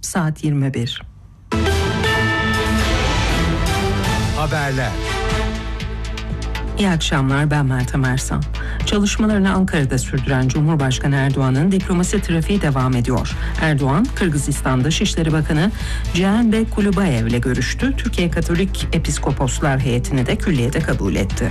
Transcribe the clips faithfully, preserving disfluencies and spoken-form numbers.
saat yirmi bir. Haberler. İyi akşamlar, ben Meltem Ersan. Çalışmalarını Ankara'da sürdüren Cumhurbaşkanı Erdoğan'ın diplomasi trafiği devam ediyor. Erdoğan, Kırgızistan'da Dışişleri Bakanı Cihanbek Kulubayev ile görüştü. Türkiye Katolik Episkoposlar Heyeti'ni de külliyede kabul etti.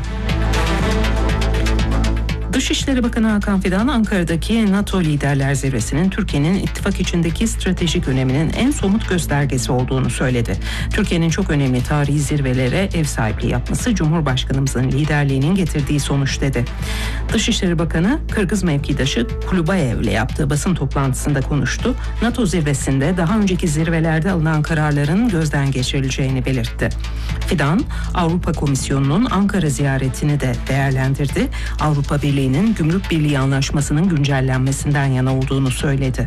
Dışişleri Bakanı Hakan Fidan, Ankara'daki NATO Liderler Zirvesi'nin Türkiye'nin ittifak içindeki stratejik öneminin en somut göstergesi olduğunu söyledi. Türkiye'nin çok önemli tarihi zirvelere ev sahipliği yapması Cumhurbaşkanımızın liderliğinin getirdiği sonuç dedi. Dışişleri Bakanı, Kırgız mevkidaşı Kulubayev ile yaptığı basın toplantısında konuştu. NATO zirvesinde daha önceki zirvelerde alınan kararların gözden geçirileceğini belirtti. Fidan, Avrupa Komisyonu'nun Ankara ziyaretini de değerlendirdi. Avrupa Birliği Gümrük Birliği Anlaşması'nın güncellenmesinden yana olduğunu söyledi.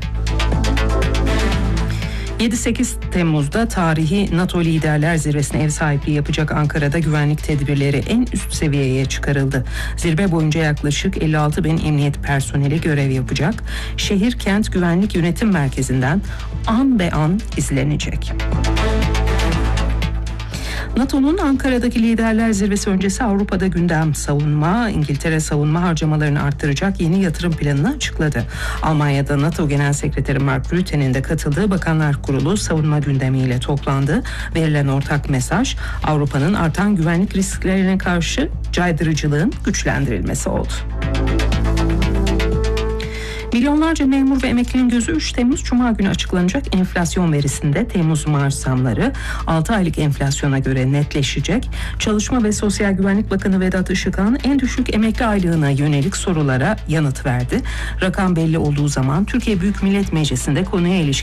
yedi sekiz Temmuz'da tarihi NATO Liderler Zirvesi'ne ev sahipliği yapacak Ankara'da güvenlik tedbirleri en üst seviyeye çıkarıldı. Zirve boyunca yaklaşık elli altı bin emniyet personeli görev yapacak. Şehir Kent Güvenlik Yönetim Merkezi'nden an be an izlenecek. NATO'nun Ankara'daki Liderler Zirvesi öncesi Avrupa'da gündem savunma, İngiltere savunma harcamalarını arttıracak yeni yatırım planını açıkladı. Almanya'da NATO Genel Sekreteri Mark Rutte'nin de katıldığı Bakanlar Kurulu savunma gündemiyle toplandı. Verilen ortak mesaj, Avrupa'nın artan güvenlik risklerine karşı caydırıcılığın güçlendirilmesi oldu. Milyonlarca memur ve emeklinin gözü üç Temmuz Cuma günü açıklanacak enflasyon verisinde Temmuz maaş zamları altı aylık enflasyona göre netleşecek. Çalışma ve Sosyal Güvenlik Bakanı Vedat Işıkhan en düşük emekli aylığına yönelik sorulara yanıt verdi. Rakam belli olduğu zaman Türkiye Büyük Millet Meclisi'nde konuya ilişkin